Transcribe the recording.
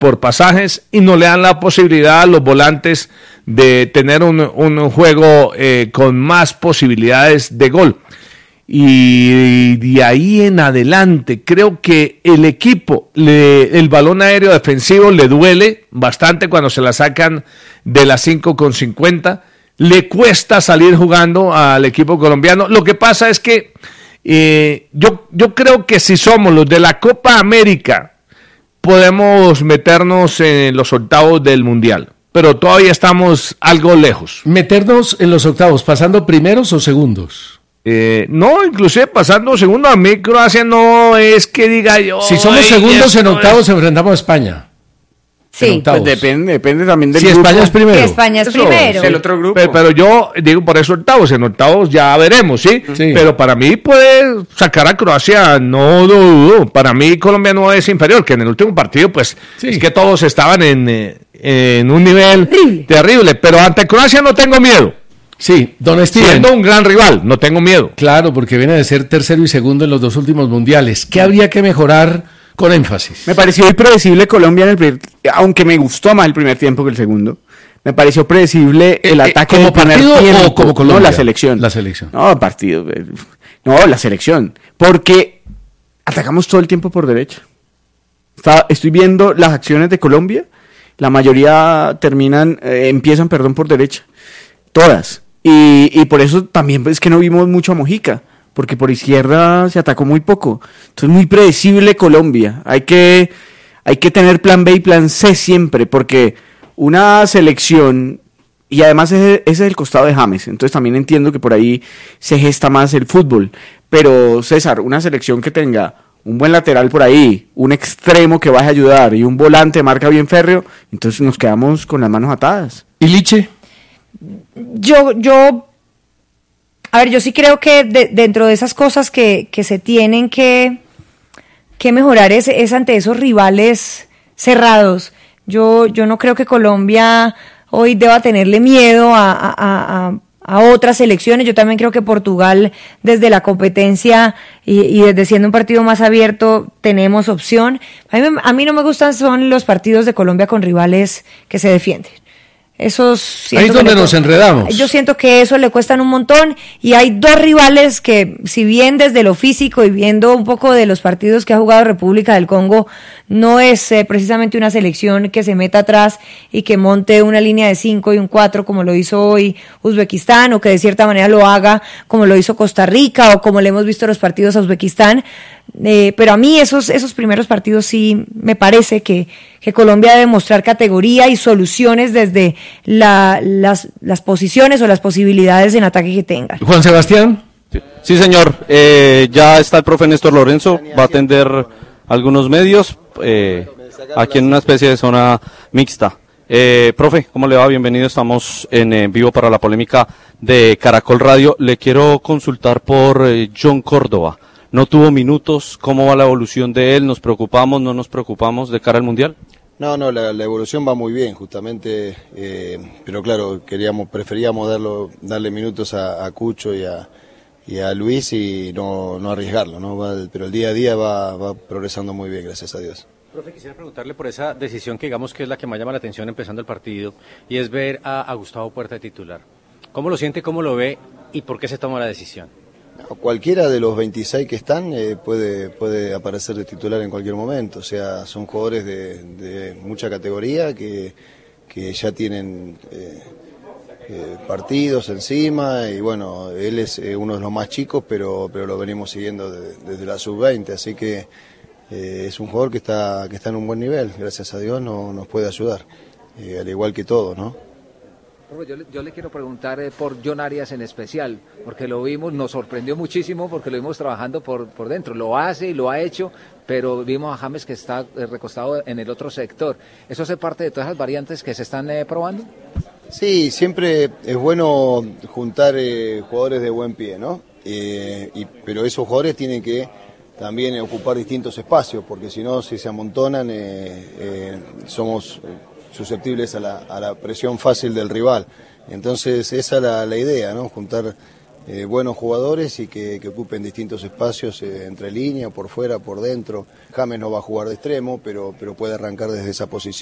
por pasajes y no le dan la posibilidad a los volantes de tener un juego con más posibilidades de gol. Y de ahí en adelante creo que el equipo, el balón aéreo defensivo le duele bastante cuando se la sacan de las 5,50. Le cuesta salir jugando al equipo colombiano. Lo que pasa es que yo creo que si somos los de la Copa América, podemos meternos en los octavos del Mundial. Pero todavía estamos algo lejos. ¿Meternos en los octavos, pasando primeros o segundos? No, inclusive pasando segundo. A mí Croacia no es que diga yo. Si somos segundos en octavos, enfrentamos a España. Sí, pues depende también del grupo. Si España es primero. Que España es primero. El otro grupo. Pero yo digo por eso octavos. En octavos ya veremos, ¿sí? Pero para mí puede sacar a Croacia, no dudo. Para mí Colombia no es inferior, que en el último partido, pues, es que todos estaban en un nivel terrible. Pero ante Croacia no tengo miedo. Sí, don Steven. Siendo un gran rival, no tengo miedo. Claro, porque viene de ser tercero y segundo en los dos últimos mundiales. ¿Qué habría que mejorar con énfasis? Me pareció muy predecible Colombia en el primer, aunque me gustó más el primer tiempo que el segundo. Me pareció predecible el ataque ¿como del primer partido tiempo. o como Colombia? No, la selección. La selección. No, partido. No, la selección. Porque atacamos todo el tiempo por derecha. Estoy viendo las acciones de Colombia. La mayoría empiezan por derecha. Todas. Y por eso también es que no vimos mucho a Mojica, porque por izquierda se atacó muy poco. Entonces muy predecible Colombia. Hay que tener plan B y plan C siempre, porque una selección, y además ese es el costado de James, entonces también entiendo que por ahí se gesta más el fútbol. Pero César, una selección que tenga un buen lateral por ahí, un extremo que vaya a ayudar y un volante de marca bien férreo, entonces nos quedamos con las manos atadas. ¿Y Liche? A ver, yo sí creo que dentro de esas cosas que se tienen que mejorar es ante esos rivales cerrados. Yo no creo que Colombia hoy deba tenerle miedo a otras selecciones. Yo también creo que Portugal, desde la competencia y desde siendo un partido más abierto, tenemos opción. A mí no me gustan son los partidos de Colombia con rivales que se defienden. Ahí es donde nos enredamos. Yo siento que eso le cuestan un montón, y hay dos rivales que, si bien desde lo físico y viendo un poco de los partidos que ha jugado República del Congo, no es precisamente una selección que se meta atrás y que monte una línea de 5 y un 4 como lo hizo hoy Uzbekistán, o que de cierta manera lo haga como lo hizo Costa Rica o como le hemos visto los partidos a Uzbekistán. Pero a mí esos primeros partidos sí me parece que Colombia debe mostrar categoría y soluciones desde las posiciones o las posibilidades en ataque que tengan. Juan Sebastián. Sí, señor. Ya está el profe Néstor Lorenzo, va a atender algunos medios aquí en una especie de zona mixta. Profe, ¿cómo le va? Bienvenido, estamos en vivo para la polémica de Caracol Radio. Le quiero consultar por John Córdoba. No tuvo minutos, ¿cómo va la evolución de él? ¿Nos preocupamos, no nos preocupamos de cara al Mundial? No, la evolución va muy bien, justamente, pero claro, preferíamos darle minutos a Cucho y a Luis y no arriesgarlo, ¿no? Pero el día a día va progresando muy bien, gracias a Dios. Profe, quisiera preguntarle por esa decisión que digamos que es la que más llama la atención empezando el partido, y es ver a Gustavo Puerta de titular. ¿Cómo lo siente, cómo lo ve y por qué se toma la decisión? Cualquiera de los 26 que están puede aparecer de titular en cualquier momento, o sea, son jugadores de mucha categoría que ya tienen partidos encima, y bueno, él es uno de los más chicos, pero lo venimos siguiendo desde la sub-20, así que es un jugador que está en un buen nivel, gracias a Dios nos puede ayudar, al igual que todo, ¿no? Yo le quiero preguntar por John Arias en especial, porque lo vimos, nos sorprendió muchísimo porque lo vimos trabajando por dentro, lo hace y lo ha hecho, pero vimos a James que está recostado en el otro sector. ¿Eso hace parte de todas las variantes que se están probando? Sí, siempre es bueno juntar jugadores de buen pie, ¿no? Pero esos jugadores tienen que también ocupar distintos espacios, porque si no, si se amontonan, somos susceptibles a la presión fácil del rival. Entonces esa es la idea, ¿no? Juntar buenos jugadores y que ocupen distintos espacios entre línea, por fuera, por dentro. James no va a jugar de extremo, pero puede arrancar desde esa posición.